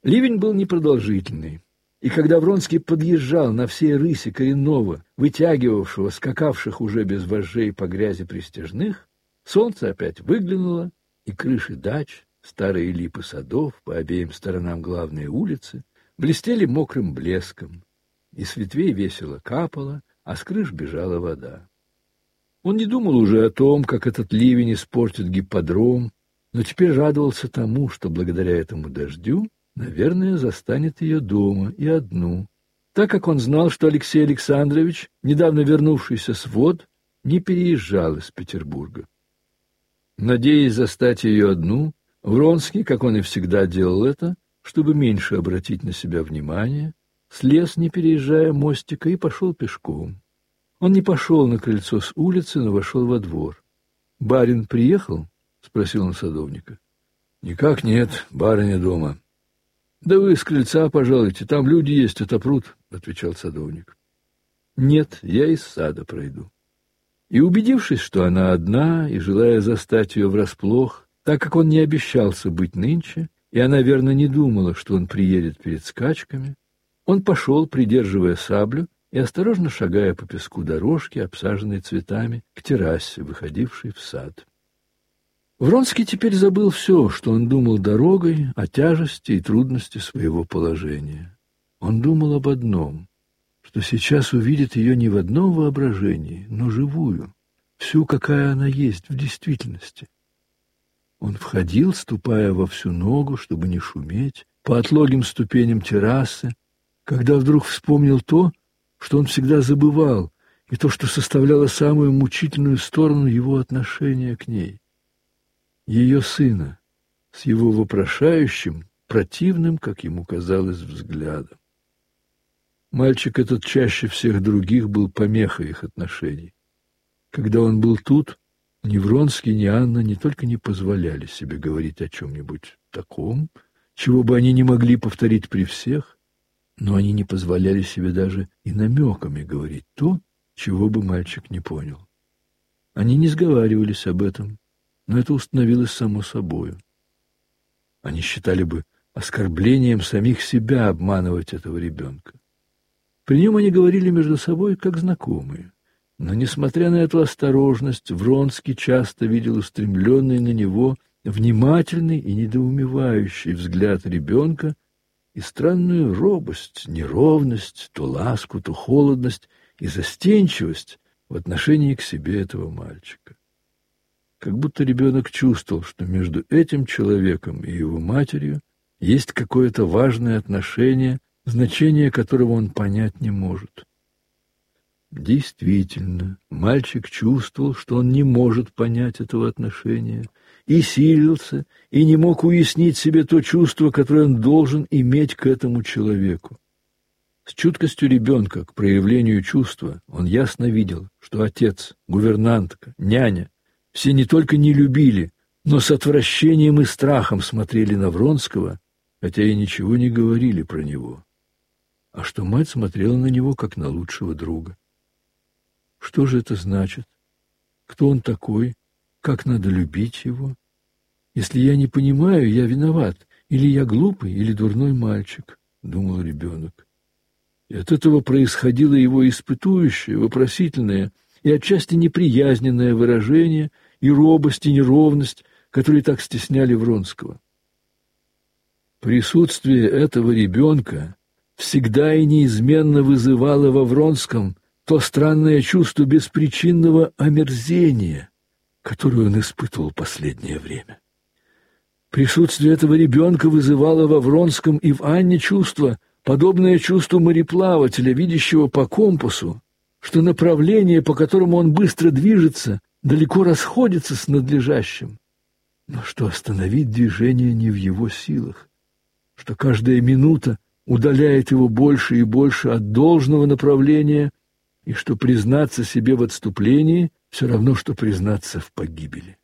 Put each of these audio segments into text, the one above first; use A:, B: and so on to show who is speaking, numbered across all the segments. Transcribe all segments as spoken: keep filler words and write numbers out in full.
A: Ливень был непродолжительный, и когда Вронский подъезжал на всей рыси коренного, вытягивавшего, скакавших уже без вожжей по грязи пристяжных, солнце опять выглянуло, и крыши дач, старые липы садов по обеим сторонам главной улицы блестели мокрым блеском, и с ветвей весело капало, а с крыш бежала вода. Он не думал уже о том, как этот ливень испортит гипподром, но теперь радовался тому, что благодаря этому дождю, наверное, застанет ее дома и одну, так как он знал, что Алексей Александрович, недавно вернувшийся с вод, не переезжал из Петербурга. Надеясь застать ее одну, Вронский, как он и всегда делал это, чтобы меньше обратить на себя внимание, слез, не переезжая мостика, и пошел пешком. Он не пошел на крыльцо с улицы, но вошел во двор. — Барин приехал? — спросил он садовника. — Никак нет, барыня дома. — Да вы с крыльца пожалуйте, там люди есть, отопрут, — отвечал садовник. — Нет, я из сада пройду. И, убедившись, что она одна, и желая застать ее врасплох, так как он не обещался быть нынче, и она, верно, не думала, что он приедет перед скачками, он пошел, придерживая саблю и осторожно шагая по песку дорожки, обсаженной цветами, к террасе, выходившей в сад. Вронский теперь забыл все, что он думал дорогой, о тяжести и трудности своего положения. Он думал об одном, что сейчас увидит ее не в одном воображении, но живую, всю, какая она есть в действительности. Он входил, ступая во всю ногу, чтобы не шуметь, по отлогим ступеням террасы, когда вдруг вспомнил то, что он всегда забывал, и то, что составляло самую мучительную сторону его отношения к ней. Ее сына, с его вопрошающим, противным, как ему казалось, взглядом. Мальчик этот чаще всех других был помехой их отношений. Когда он был тут, ни Вронский, ни Анна не только не позволяли себе говорить о чем-нибудь таком, чего бы они не могли повторить при всех, но они не позволяли себе даже и намеками говорить то, чего бы мальчик не понял. Они не сговаривались об этом, но это установилось само собою. Они считали бы оскорблением самих себя обманывать этого ребенка. При нем они говорили между собой как знакомые, но, несмотря на эту осторожность, Вронский часто видел устремленный на него внимательный и недоумевающий взгляд ребенка и странную робость, неровность, то ласку, то холодность и застенчивость в отношении к себе этого мальчика. Как будто ребенок чувствовал, что между этим человеком и его матерью есть какое-то важное отношение, значение которого он понять не может. Действительно, мальчик чувствовал, что он не может понять этого отношения, и силился, и не мог уяснить себе то чувство, которое он должен иметь к этому человеку. С чуткостью ребенка к проявлению чувства он ясно видел, что отец, гувернантка, няня все не только не любили, но с отвращением и страхом смотрели на Вронского, хотя и ничего не говорили про него, а что мать смотрела на него как на лучшего друга. Что же это значит? Кто он такой? Как надо любить его? Если я не понимаю, я виноват. Или я глупый, или дурной мальчик, — думал ребенок. И от этого происходило его испытующее, вопросительное и отчасти неприязненное выражение и робость, и неровность, которые так стесняли Вронского. Присутствие этого ребенка всегда и неизменно вызывало во Вронском то странное чувство беспричинного омерзения, которое он испытывал последнее время. Присутствие этого ребенка вызывало во Вронском и в Анне чувство, подобное чувству мореплавателя, видящего по компасу, что направление, по которому он быстро движется, далеко расходится с надлежащим, но что остановить движение не в его силах, что каждая минута удаляет его больше и больше от должного направления, и что признаться себе в отступлении все равно, что признаться в погибели.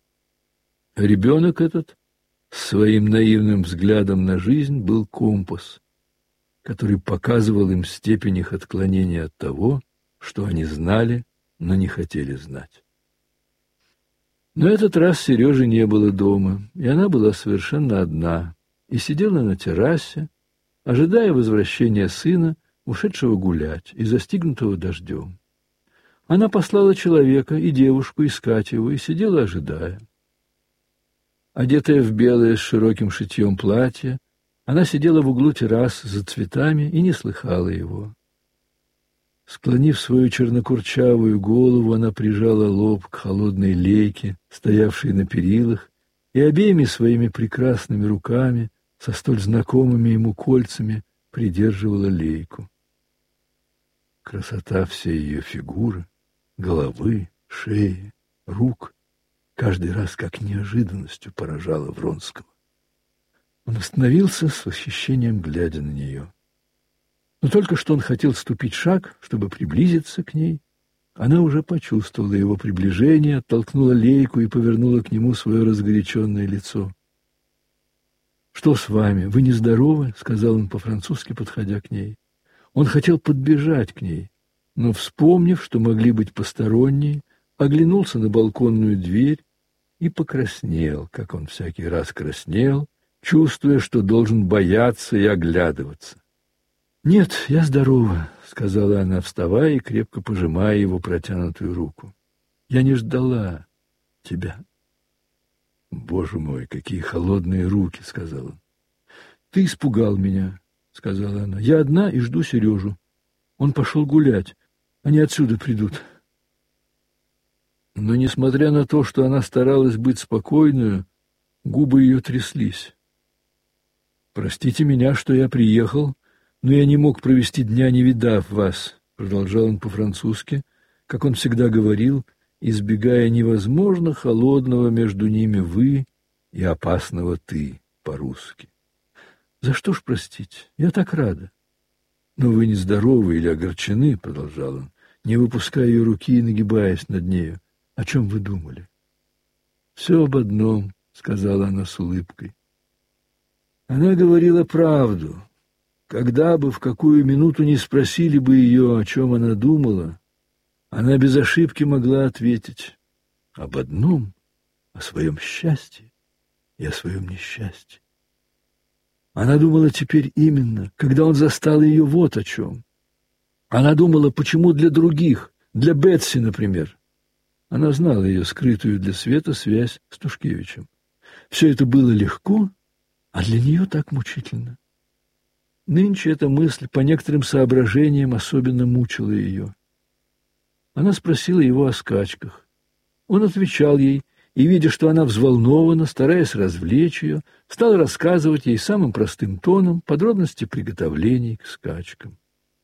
A: Ребенок этот своим наивным взглядом на жизнь был компас, который показывал им степень их отклонения от того, что они знали, но не хотели знать. На этот раз Сережи не было дома, и она была совершенно одна, и сидела на террасе, ожидая возвращения сына, ушедшего гулять и застигнутого дождем. Она послала человека и девушку искать его и сидела, ожидая. Одетая в белое с широким шитьем платье, она сидела в углу террасы за цветами и не слыхала его. Склонив свою чернокурчавую голову, она прижала лоб к холодной лейке, стоявшей на перилах, и обеими своими прекрасными руками, со столь знакомыми ему кольцами, придерживала лейку. Красота всей ее фигуры, головы, шеи, рук каждый раз как неожиданностью поражала Вронского. Он остановился с восхищением, глядя на нее. Но только что он хотел ступить шаг, чтобы приблизиться к ней, она уже почувствовала его приближение, оттолкнула лейку и повернула к нему свое разгоряченное лицо. «Что с вами? Вы нездоровы?» — сказал он по-французски, подходя к ней. Он хотел подбежать к ней, но, вспомнив, что могли быть посторонние, оглянулся на балконную дверь и покраснел, как он всякий раз краснел, чувствуя, что должен бояться и оглядываться. «Нет, я здорова», — сказала она, вставая и крепко пожимая его протянутую руку. «Я не ждала тебя». «Боже мой, какие холодные руки», — сказал он. «Ты испугал меня», — сказала она. «Я одна и жду Сережу. Он пошел гулять. Они отсюда придут». Но, несмотря на то, что она старалась быть спокойную, губы ее тряслись. «Простите меня, что я приехал, но я не мог провести дня, не видав вас», — продолжал он по-французски, как он всегда говорил, избегая невозможно холодного между ними «вы» и опасного «ты» по-русски. «За что ж простить? Я так рада». «Но вы нездоровы или огорчены», — продолжал он, не выпуская ее руки и нагибаясь над нею. «О чем вы думали?» «Все об одном», — сказала она с улыбкой. Она говорила правду. Когда бы, в какую минуту не спросили бы ее, о чем она думала, она без ошибки могла ответить об одном, о своем счастье и о своем несчастье. Она думала теперь именно, когда он застал ее, вот о чем. Она думала, почему для других, для Бетси, например. Она знала ее скрытую для света связь с Тушкевичем. Все это было легко, а для нее так мучительно. Нынче эта мысль по некоторым соображениям особенно мучила ее. Она спросила его о скачках. Он отвечал ей, и, видя, что она взволнована, стараясь развлечь ее, стал рассказывать ей самым простым тоном подробности приготовлений к скачкам.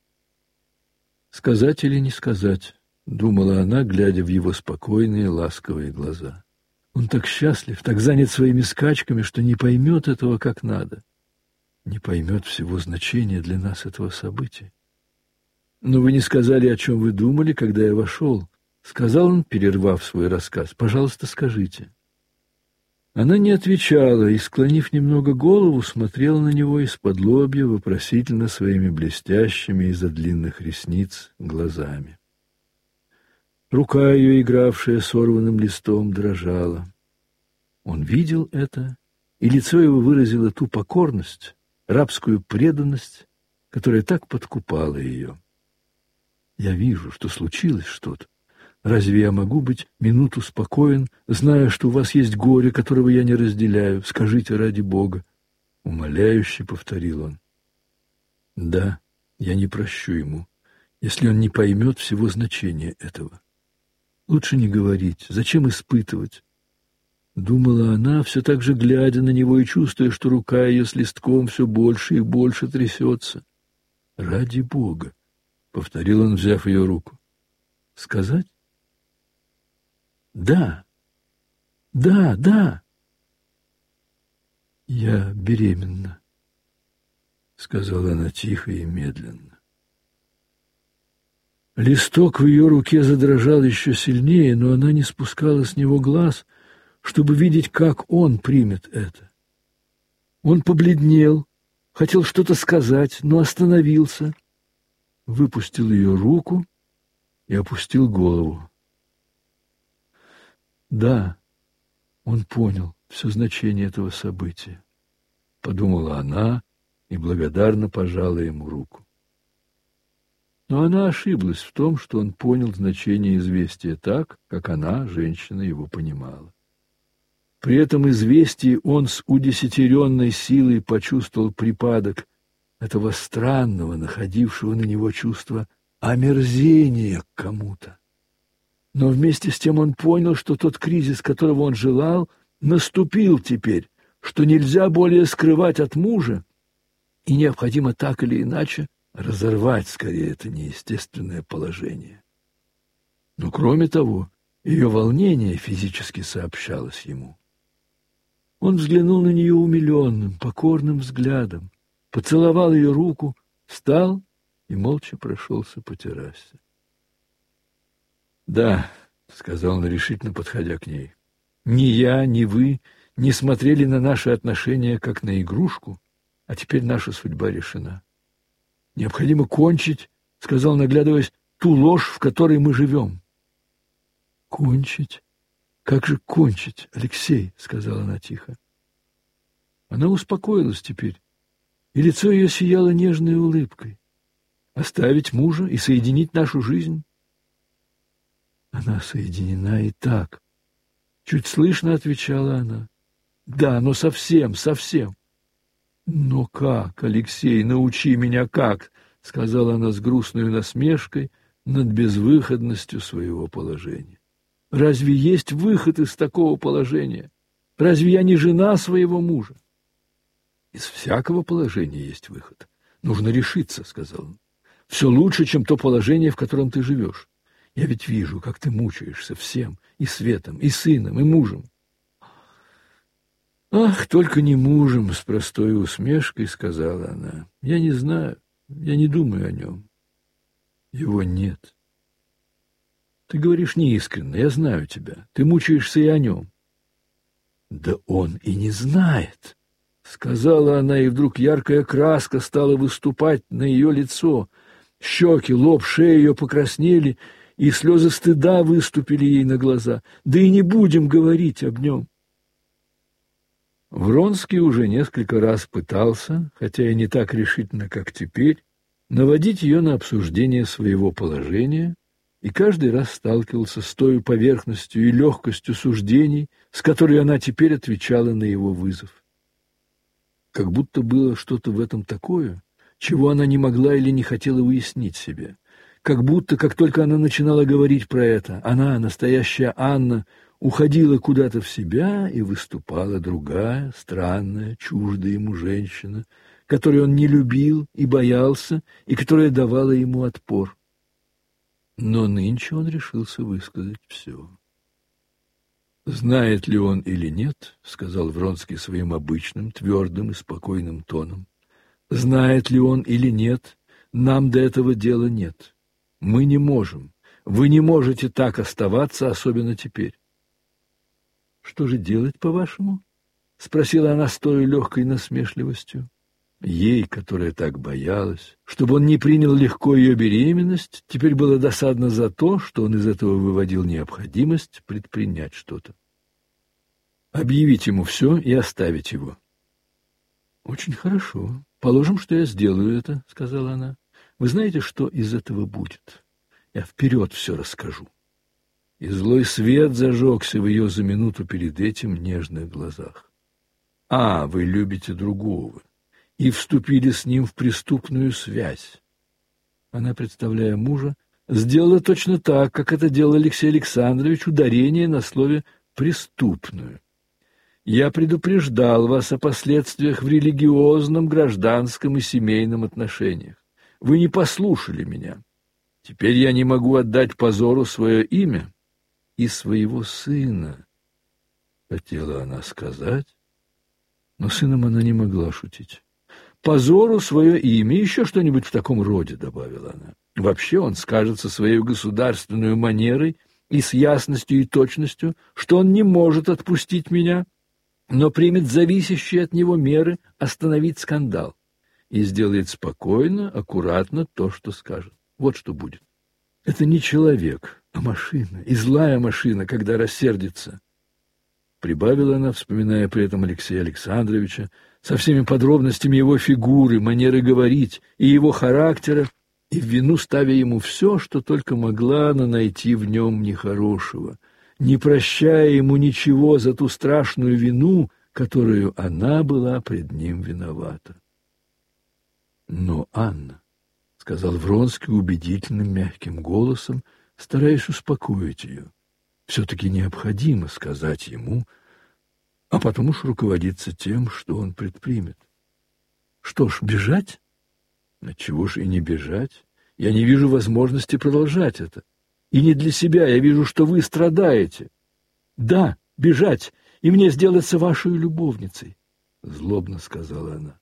A: «Сказать или не сказать?» — думала она, глядя в его спокойные, ласковые глаза. «Он так счастлив, так занят своими скачками, что не поймет этого как надо, не поймет всего значения для нас этого события». «Но вы не сказали, о чем вы думали, когда я вошел», — сказал он, перервав свой рассказ. «Пожалуйста, скажите». Она не отвечала и, склонив немного голову, смотрела на него из-под лобья вопросительно своими блестящими из-за длинных ресниц глазами. Рука ее, игравшая сорванным листом, дрожала. Он видел это, и лицо его выразило ту покорность, рабскую преданность, которая так подкупала ее. «Я вижу, что случилось что-то. Разве я могу быть минуту спокоен, зная, что у вас есть горе, которого я не разделяю? Скажите ради Бога». Умоляюще повторил он. «Да, я не прощу ему, если он не поймет всего значения этого. Лучше не говорить. Зачем испытывать?» Думала она, все так же глядя на него и чувствуя, что рука ее с листком все больше и больше трясется. «Ради Бога», — повторил он, взяв ее руку. «Сказать?» «Да, да, да». «Я беременна», — сказала она тихо и медленно. Листок в ее руке задрожал еще сильнее, но она не спускала с него глаз, чтобы видеть, как он примет это. Он побледнел, хотел что-то сказать, но остановился, выпустил ее руку и опустил голову. Да, он понял все значение этого события. — подумала она и благодарно пожала ему руку. Но она ошиблась в том, что он понял значение известия так, как она, женщина, его понимала. При этом известии он с удесятеренной силой почувствовал припадок этого странного, находившего на него чувства омерзения к кому-то. Но вместе с тем он понял, что тот кризис, которого он желал, наступил теперь, что нельзя более скрывать от мужа, и необходимо так или иначе разорвать скорее это неестественное положение. Но кроме того, ее волнение физически сообщалось ему. Он взглянул на нее умиленным, покорным взглядом, поцеловал ее руку, встал и молча прошелся по террасе. «Да», — сказал он, решительно подходя к ней, — «ни я, ни вы не смотрели на наши отношения как на игрушку, а теперь наша судьба решена. Необходимо кончить, — сказал, наглядываясь, — ту ложь, в которой мы живем». «Кончить? Как же кончить, Алексей?» — сказала она тихо. Она успокоилась теперь, и лицо ее сияло нежной улыбкой. «Оставить мужа и соединить нашу жизнь?» «Она соединена и так», — чуть слышно отвечала она. «Да, но совсем, совсем». «Но как, Алексей, научи меня как?» — сказала она с грустной насмешкой над безвыходностью своего положения. «Разве есть выход из такого положения? Разве я не жена своего мужа?» «Из всякого положения есть выход. Нужно решиться», — сказал он. «Все лучше, чем то положение, в котором ты живешь. Я ведь вижу, как ты мучаешься всем, и светом, и сыном, и мужем». «Ах, только не мужем!» — с простой усмешкой сказала она. «Я не знаю, я не думаю о нем. Его нет». «Ты говоришь неискренне, я знаю тебя. Ты мучаешься и о нем». «Да он и не знает», — сказала она, и вдруг яркая краска стала выступать на ее лицо. Щеки, лоб, шея ее покраснели, и слезы стыда выступили ей на глаза. «Да и не будем говорить об нем». Вронский уже несколько раз пытался, хотя и не так решительно, как теперь, наводить ее на обсуждение своего положения, и каждый раз сталкивался с той поверхностью и легкостью суждений, с которой она теперь отвечала на его вызов. Как будто было что-то в этом такое, чего она не могла или не хотела уяснить себе. Как будто, как только она начинала говорить про это, она, настоящая Анна, уходила куда-то в себя, и выступала другая, странная, чуждая ему женщина, которую он не любил и боялся, и которая давала ему отпор. Но нынче он решился высказать все. «Знает ли он или нет, — сказал Вронский своим обычным, твердым и спокойным тоном, — знает ли он или нет, нам до этого дела нет. Мы не можем, вы не можете так оставаться, особенно теперь». «Что же делать, по-вашему?» — спросила она с той легкой насмешливостью. Ей, которая так боялась, чтобы он не принял легко ее беременность, теперь было досадно за то, что он из этого выводил необходимость предпринять что-то. «Объявить ему все и оставить его». «Очень хорошо. Положим, что я сделаю это», — сказала она. «Вы знаете, что из этого будет? Я вперед все расскажу». И злой свет зажегся в ее за минуту перед этим нежных глазах. «А, вы любите другого, и вступили с ним в преступную связь». Она, представляя мужа, сделала точно так, как это делал Алексей Александрович, ударение на слове «преступную». «Я предупреждал вас о последствиях в религиозном, гражданском и семейном отношениях. Вы не послушали меня. Теперь я не могу отдать позору свое имя и своего сына», — хотела она сказать, но сыном она не могла шутить. «Позору свое имя, еще что-нибудь в таком роде», — добавила она. «Вообще он скажет со своей государственной манерой и с ясностью и точностью, что он не может отпустить меня, но примет зависящие от него меры остановить скандал и сделает спокойно, аккуратно то, что скажет. Вот что будет. Это не человек, а машина, и злая машина, когда рассердится». Прибавила она, вспоминая при этом Алексея Александровича, со всеми подробностями его фигуры, манеры говорить и его характера, и в вину ставя ему все, что только могла она найти в нем нехорошего, не прощая ему ничего за ту страшную вину, которую она была пред ним виновата. «Но, Анна, — сказал Вронский убедительным мягким голосом, стараясь успокоить ее, — все-таки необходимо сказать ему, а потом уж руководиться тем, что он предпримет. Что ж, бежать? Отчего ж и не бежать? Я не вижу возможности продолжать это. И не для себя, я вижу, что вы страдаете. Да, бежать, и мне сделаться вашей любовницей, — злобно сказала она.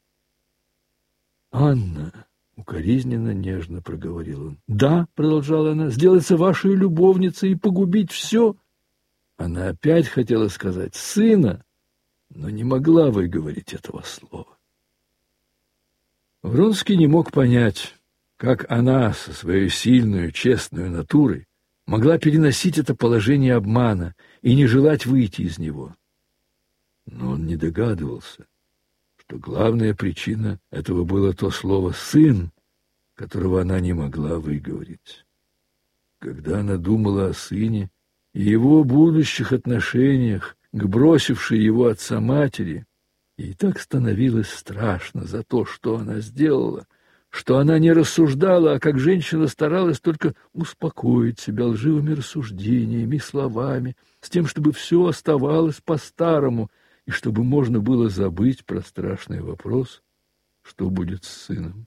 A: «Анна», — укоризненно нежно проговорил он. «Да», — продолжала она, — «сделаться вашей любовницей и погубить все». Она опять хотела сказать «сына», но не могла выговорить этого слова. Вронский не мог понять, как она со своей сильной, честной натурой могла переносить это положение обмана и не желать выйти из него. Но он не догадывался, что главная причина этого было то слово «сын», которого она не могла выговорить. Когда она думала о сыне и его будущих отношениях к бросившей его отца матери, ей так становилось страшно за то, что она сделала, что она не рассуждала, а как женщина старалась только успокоить себя лживыми рассуждениями и словами, с тем, чтобы все оставалось по-старому, и чтобы можно было забыть про страшный вопрос, что будет с сыном.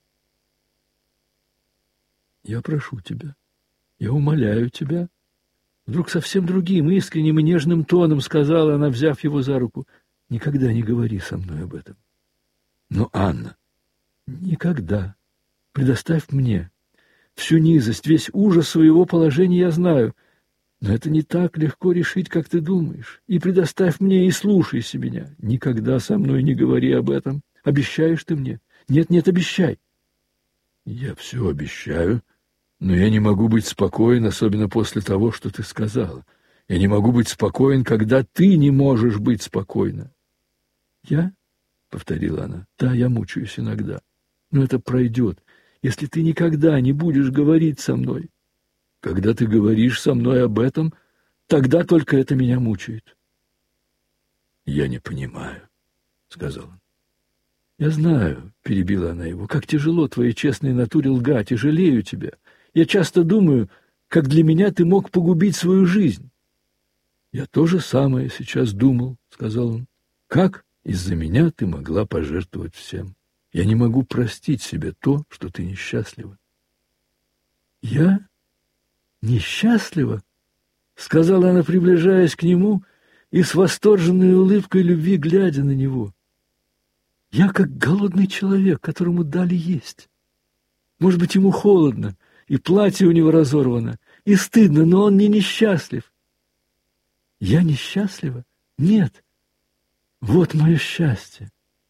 A: «Я прошу тебя, я умоляю тебя», — вдруг совсем другим, искренним и нежным тоном сказала она, взяв его за руку, — «никогда не говори со мной об этом». «Но, Анна, никогда. Предоставь мне. Всю низость, весь ужас своего положения я знаю, но это не так легко решить, как ты думаешь. И предоставь мне, и слушайся меня. Никогда со мной не говори об этом. Обещаешь ты мне? Нет, нет, обещай». «Я все обещаю, но я не могу быть спокоен, особенно после того, что ты сказала. Я не могу быть спокоен, когда ты не можешь быть спокойна». «Я?» — повторила она. «Да, я мучаюсь иногда. Но это пройдет, если ты никогда не будешь говорить со мной. Когда ты говоришь со мной об этом, тогда только это меня мучает». «Я не понимаю», — сказал он. «Я знаю», — перебила она его, — «как тяжело твоей честной натуре лгать, и жалею тебя. Я часто думаю, как для меня ты мог погубить свою жизнь». «Я то же самое сейчас думал», — сказал он. «Как из-за меня ты могла пожертвовать всем? Я не могу простить себе то, что ты несчастлива». «Я несчастлива?» — сказала она, приближаясь к нему и с восторженной улыбкой любви глядя на него. «Я как голодный человек, которому дали есть. Может быть, ему холодно, и платье у него разорвано, и стыдно, но он не несчастлив». «Я несчастлива? Нет. Вот мое счастье».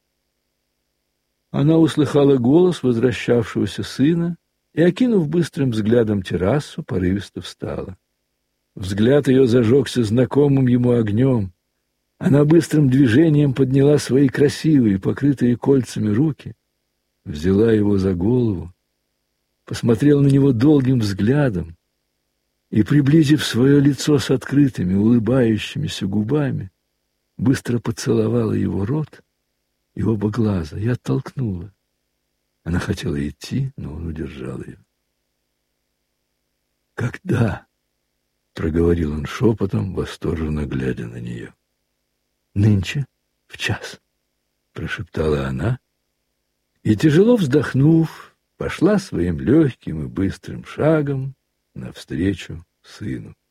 A: Она услыхала голос возвращавшегося сына и, окинув быстрым взглядом террасу, порывисто встала. Взгляд ее зажегся знакомым ему огнем. Она быстрым движением подняла свои красивые, покрытые кольцами руки, взяла его за голову, посмотрела на него долгим взглядом и, приблизив свое лицо с открытыми, улыбающимися губами, быстро поцеловала его рот и оба глаза и оттолкнула. Она хотела идти, но он удержал ее. «Когда?» — проговорил он шепотом, восторженно глядя на нее. «Нынче, в час», — прошептала она, и, тяжело вздохнув, пошла своим легким и быстрым шагом навстречу сыну.